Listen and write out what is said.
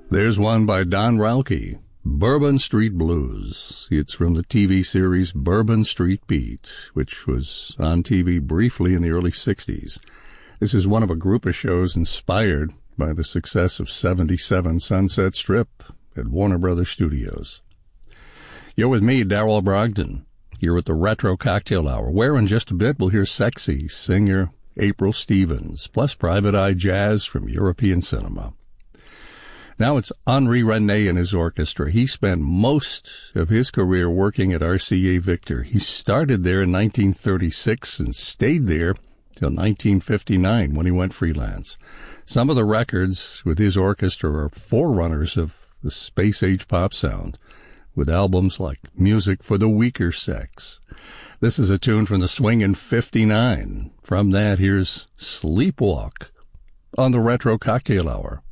There's one by Don Rauke, Bourbon Street Blues. It's from the TV series Bourbon Street Beat, which was on TV briefly in the early 60s. This is one of a group of shows inspired by the success of 77 Sunset Strip at Warner Brothers Studios. You're with me, Darrell Brogdon, here at the Retro Cocktail Hour, where in just a bit we'll hear sexy singer April Stevens, plus private eye jazz from European cinema. Now it's Henri René and his orchestra. He spent most of his career working at RCA Victor. He started there in 1936 and stayed there till 1959 when he went freelance. Some of the records with his orchestra are forerunners of the space-age pop sound, with albums like Music for the Weaker Sex. This is a tune from the Swingin' 59. From that, here's Sleepwalk on the Retro Cocktail Hour.